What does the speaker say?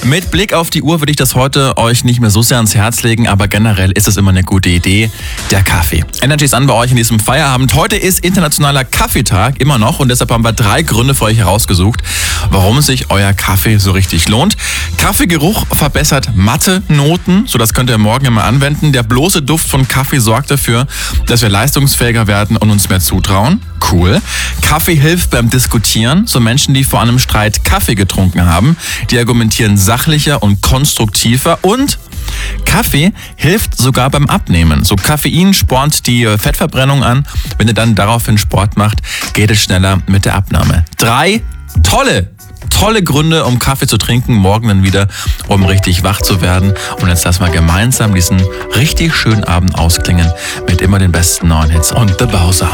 Mit Blick auf die Uhr würde ich das heute euch nicht mehr so sehr ans Herz legen, aber generell ist es immer eine gute Idee. Der Kaffee. Energy ist an bei euch in diesem Feierabend. Heute ist internationaler Kaffeetag, immer noch, und deshalb haben wir 3 Gründe für euch herausgesucht, warum sich euer Kaffee so richtig lohnt. Kaffeegeruch verbessert Mathe-Noten, so das könnt ihr morgen immer anwenden. Der bloße Duft von Kaffee sorgt dafür, dass wir leistungsfähiger werden und uns mehr zutrauen. Cool. Kaffee hilft beim Diskutieren. So Menschen, die vor einem Streit Kaffee getrunken haben, die argumentieren sachlicher und konstruktiver. Und Kaffee hilft sogar beim Abnehmen. So Koffein spornt die Fettverbrennung an. Wenn ihr dann daraufhin Sport macht, geht es schneller mit der Abnahme. 3 tolle Gründe, um Kaffee zu trinken, morgen dann wieder, um richtig wach zu werden. Und jetzt lassen wir gemeinsam diesen richtig schönen Abend ausklingen mit immer den besten neuen Hits und The Bowser.